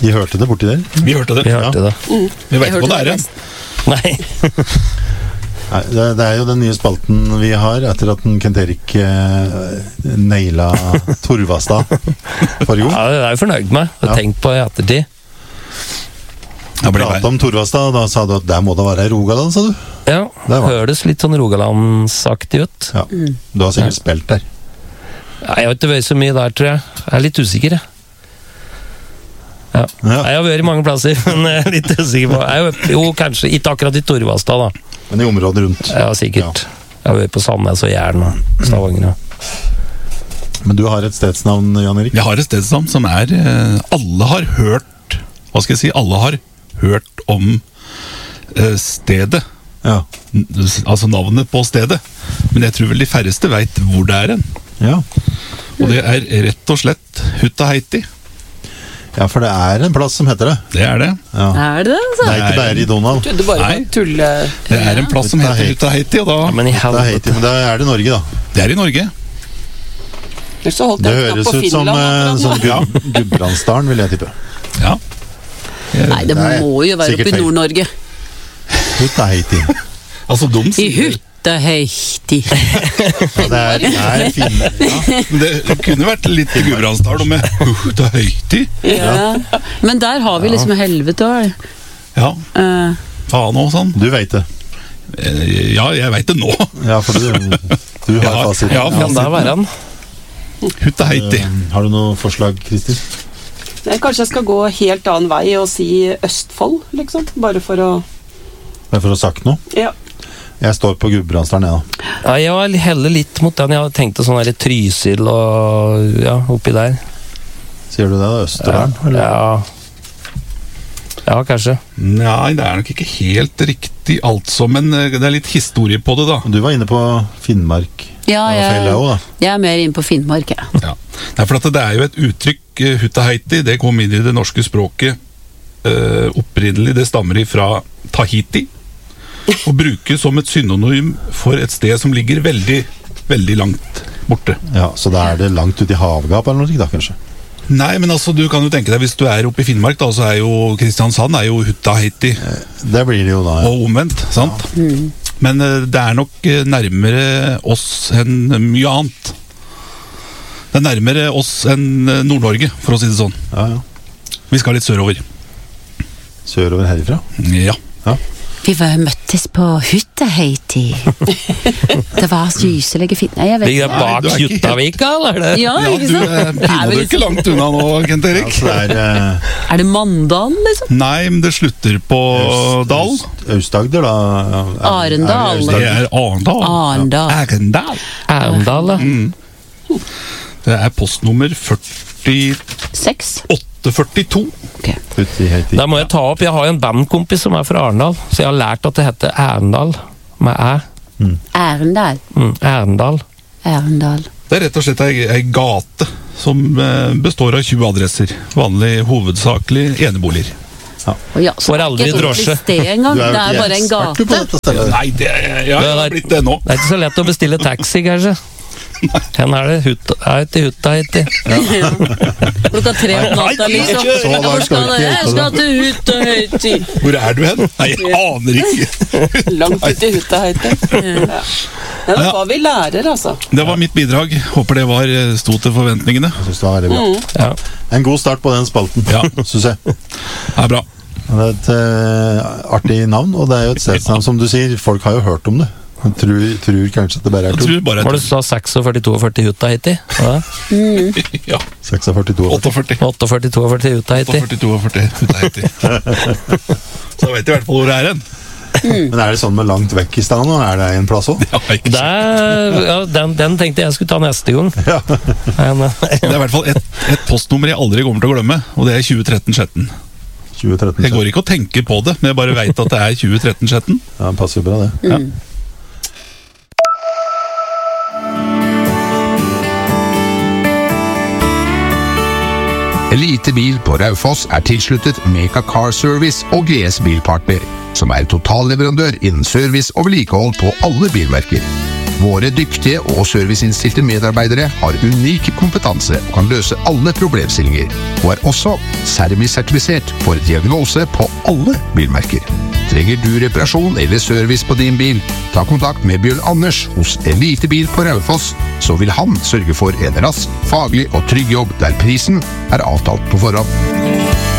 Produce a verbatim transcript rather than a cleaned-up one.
De hørte det borti der? Vi hørte det. Vi hørte Ja. det. Mm. Vi vet Jeg ikke hva det hørte er. det Nei. Nei, det, det er jo den nye spalten vi har etter at den Kent Erik eh, naila Torvastad for jo. Ja, jeg er jo fornøyd med. Jeg har Ja. tenkt på i ettertid. Du pratet om Torvastad, og da sa du at der må det være i Rogaland, sa du? Ja, Det var- høres litt sånn rogalandsaktig ut. Ja. Du har sikkert spilt der. Ja, jeg har ikke vært så mye der, tror jeg. Jeg er litt usikker, jeg. Ja. Ja. Jeg har vært i mange plasser, men jeg er litt usikker på. Jeg er, jo, kanskje ikke akkurat i Torvastad, da. Men i området rundt. Ja, sikkert. Jeg har vært på Sandnes og Jæren og Stavanger. og- Men du har et stedsnavn, Jan Erik? Jeg har et stedsnavn som er eh, Alle har hørt Hva skal jeg si? Alle har hørt om eh, stedet. Ja. N- Altså navnet på stedet. Men jeg tror vel de færreste vet hvor det er hen. Ja. Og det er rett og slett Hutaheiti. ja, for det er en plass som heter det. Det er det. Ja. Er det det, altså? Det er ikke bare i Donald. Jeg trodde bare Nei. på tulle... Det er en plass som heter Hutaheiti. Hutaheiti, og da Men i Det er helvete. Haiti, men da er det Norge, da. Det er i Norge. Ellers så holdt Det jeg en høres knapp på ut som Finland, eh, akkurat sånn nå. Gud- Gudbrandsdalen, vil jeg tippe. Ja. Nei, det Nei, må jo være sikkert oppe i feil. Nord-Norge. Ut er Haiti. Altså, de I sier Hutaheiti. Ja, det er, det er fine. Ja. Det kunne vært litt Gudbrandsdal med Hutaheiti. Ja. Men der har vi liksom helvete òg. Ja, Uh, faen og sånn. Du vet det. Eh, Ja, jeg veit det nå. Ja, for du, du har Ja, fasit. ja, Kan det være han? Hutaheiti. Eh, Har du noe forslag, Kristin? nei, kanskje jeg skal gå helt annen vei og si Østfold, liksom. Bare for å Bare for å ha sagt noe? Ja. Jeg står på Gudbrandsdalen, jeg, da. Ja, jeg var heller litt mot den. Jeg hadde tenkt sånn der Trysil og ja, oppi der. Sier du det, da? Østerdalen? eller? Ja. Ja, kanskje. Nei, det er nok ikke helt riktig, altså. Men eh, det er litt historie på det, da. Du var inne på Finnmark. Ja, Det var feil, jeg, jeg også, da. jeg er mer inne på Finnmark, jeg. Ja. Nei, for at det er jo et uttrykk, eh, Hutaheiti, det kom inn i det norske språket eh, opprinnelig. Det stammer ifra Tahiti, og brukes som et synonym for et sted som ligger veldig, veldig langt borte. Ja, Så da er det langt ute i havgap eller noe, da, kanskje? Nei, men altså, du kan jo tenke deg, hvis du er oppe i Finnmark, da, så er jo Kristiansand er jo Hutaheiti, Det blir det jo da, ja. og omvendt, sant? Men eh, det er nok eh, nærmere oss enn mye annet. Det er nærmere oss enn eh, Nord-Norge, for å si det sånn. ja, ja. Vi skal litt sørover. Sørover herifra. Ja. Vi var møttes på Hutaheiti. Det var gyselige fint. Nei, jeg vet Ligger det Nei, bak du er ikke helt- Juttavika, eller er det? Ja, Ja, ikke du sant? er pinadø ikke langt unna nå, Kent Erik. Altså, det er eh, Er det Mandal, liksom? Nei, men det slutter på Dal. Øst- Aust-Agder, da. Er- er- Arendal. er det Det Aust-Agder? er Arendal. Arendal. Arendal. Arendal, da. Det er postnummer førtiåtte Seks? førtito. Ok. Ute i Haiti. Da må jeg ta opp, jeg har jo en bandkompis som er fra Arendal, så jeg har lært at det heter Arendal, med æ. Arendal. Mm, Arendal. Arendal. Det er rett og slett ei, ei gate som eh, består av tjue adresser. Vanlig hovedsakelig eneboliger. Å ja, så Får det er aldri ikke et ordentlig drosje. sted engang. Du er jo Det er ikke bare en ekspert, du, på gate. dette stedet. Nei, det er, ja, jeg har blitt det nå. Det er ikke så lett å bestille taxi, kanskje. Hvor er det? Hutta, er til Hutaheiti. Klokka tre om natta, liksom. Så langt Hvor skal skal du? vi ikke Jeg skal til Hutaheiti. Hvor er du hen? Nei, jeg aner ikke. Langt ut i Hutaheiti. Ja. Det er hva vi lærer, altså. Det var mitt bidrag. Håper det var eh, sto til forventningene. Jeg synes det var veldig bra. Ja. En god start på den spalten, Ja. synes jeg. Det er bra. Det er et eh, artig navn, og det er jo et stedsnavn, som du sier. Folk har jo hørt om det. Jeg tror, tror kanskje at det bare er Jeg to. tror bare Var det jeg så førtiseks, førtito Hutaheiti? Ja. Ja, seksogførti, førtiåtte. førtiåtte, førtito Hutaheiti. førtito og førti Hutaheiti. Så vet jeg i hvert fall hvor det er hen. Men er det sånn med langt vekk i stedet nå? Er det en plass også? Ja, ikke Det, sant. ja, den, den tenkte jeg skulle ta neste gang. Ja. Men, Det er i hvert fall et, et postnummer jeg aldri kommer til å glemme, og det er tjue tretten Skjetten. tjue tretten. Jeg går ikke og tenker på det, men jeg bare veit at det er tjue tretten Skjetten. Ja, det passer jo bra, det. Ja. Elite Bil på Raufoss er tilsluttet Meka Car Service og G S Bilpartner, som er totalleverandør innen service og vedlikehold på alle bilmerker. Våre dyktige og serviceinnstilte medarbeidere har unik kompetanse og kan løse alle problemstillinger, og er også Sermi-sertifisert for diagnose på alle bilmerker. Trenger du reparasjon eller service på din bil? Ta kontakt med Bjørn Anders hos Elitebil på Raufoss, så vil han sørge for en rask, faglig og trygg jobb der prisen er avtalt på forhånd.